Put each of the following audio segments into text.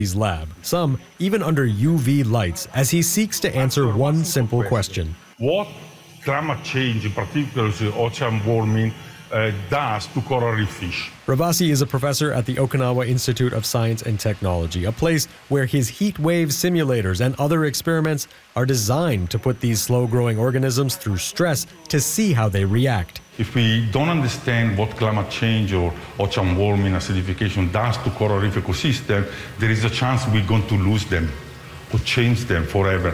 his lab, some even under UV lights, as he seeks to answer one simple question. What climate change, particularly ocean warming, does to coral reef fish? Ravasi is a professor at the Okinawa Institute of Science and Technology, a place where his heat wave simulators and other experiments are designed to put these slow-growing organisms through stress to see how they react. If we don't understand what climate change or ocean warming, acidification does to coral reef ecosystem, there is a chance we're going to lose them or change them forever.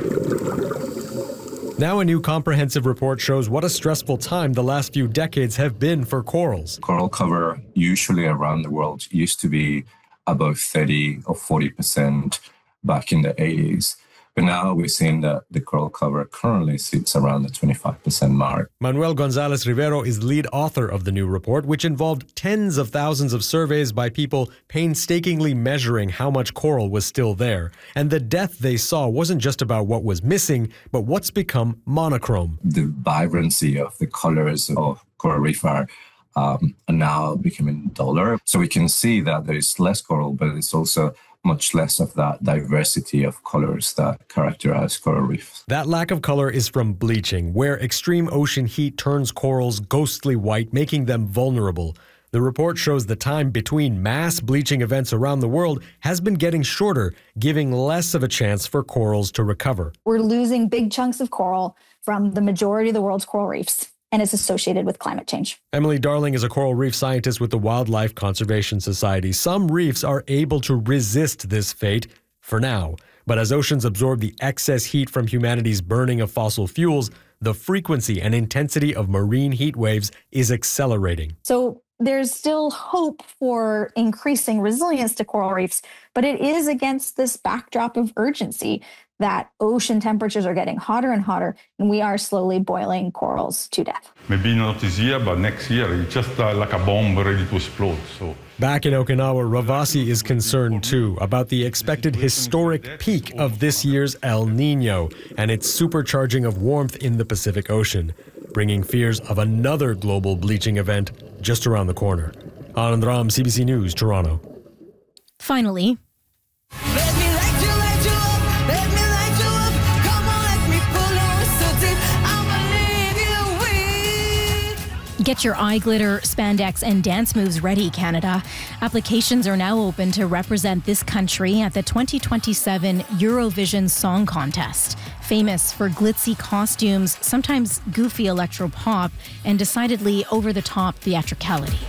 Now a new comprehensive report shows what a stressful time the last few decades have been for corals. Coral cover usually around the world used to be above 30 or 40% back in the 80s. But now we're seeing that the coral cover currently sits around the 25% mark. Manuel Gonzalez Rivero is lead author of the new report, which involved tens of thousands of surveys by people painstakingly measuring how much coral was still there. And the death they saw wasn't just about what was missing, but what's become monochrome. The vibrancy of the colors of coral reef are now becoming duller. So we can see that there is less coral, but it's also much less of that diversity of colors that characterize coral reefs. That lack of color is from bleaching, where extreme ocean heat turns corals ghostly white, making them vulnerable. The report shows the time between mass bleaching events around the world has been getting shorter, giving less of a chance for corals to recover. We're losing big chunks of coral from the majority of the world's coral reefs, and it's associated with climate change. Emily Darling is a coral reef scientist with the Wildlife Conservation Society. Some reefs are able to resist this fate for now. But as oceans absorb the excess heat from humanity's burning of fossil fuels, the frequency and intensity of marine heat waves is accelerating. So there's still hope for increasing resilience to coral reefs, but it is against this backdrop of urgency that ocean temperatures are getting hotter and hotter, and we are slowly boiling corals to death. Maybe not this year, but next year, it's just like a bomb ready to explode. So back in Okinawa, Ravasi is concerned too about the expected historic peak of this year's El Nino and its supercharging of warmth in the Pacific Ocean, bringing fears of another global bleaching event just around the corner. Anand Ram, CBC News, Toronto. Finally, get your eye glitter, spandex, and dance moves ready, Canada. Applications are now open to represent this country at the 2027 Eurovision Song Contest. Famous for glitzy costumes, sometimes goofy electro-pop, and decidedly over-the-top theatricality.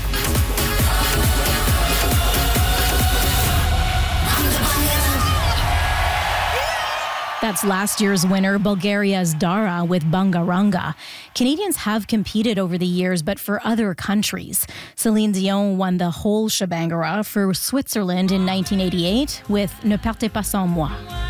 That's last year's winner, Bulgaria's Dara with Bangaranga. Canadians have competed over the years, but for other countries. Celine Dion won the whole shebangara for Switzerland in 1988 with Ne partez pas sans moi.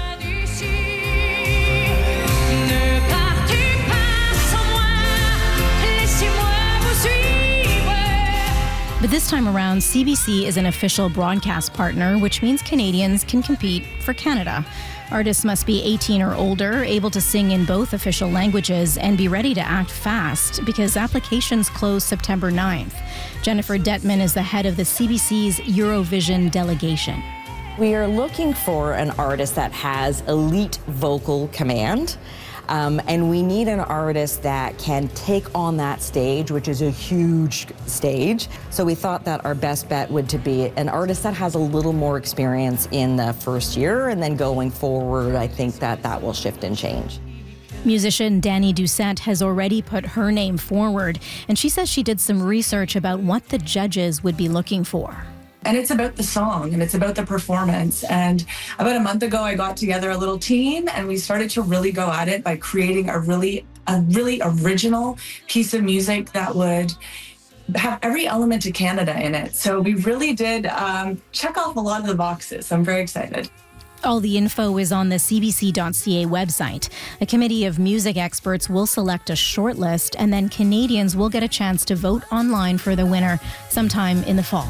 But this time around, CBC is an official broadcast partner, which means Canadians can compete for Canada. Artists must be 18 or older, able to sing in both official languages, and be ready to act fast because applications close September 9th. Jennifer Detman is the head of the CBC's Eurovision delegation. We are looking for an artist that has elite vocal command. And we need an artist that can take on that stage, which is a huge stage. So we thought that our best bet would to be an artist that has a little more experience in the first year, and then going forward, I think that will shift and change. Musician Danny Doucette has already put her name forward, and she says she did some research about what the judges would be looking for. And it's about the song and it's about the performance. And about a month ago, I got together a little team and we started to really go at it by creating a really original piece of music that would have every element of Canada in it. So we really did check off a lot of the boxes. I'm very excited. All the info is on the cbc.ca website. A committee of music experts will select a shortlist, and then Canadians will get a chance to vote online for the winner sometime in the fall.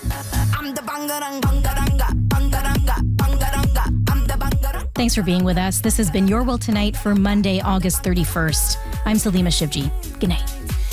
Thanks for being with us. This has been Your World Tonight for Monday, August 31st. I'm Salima Shivji. Good night.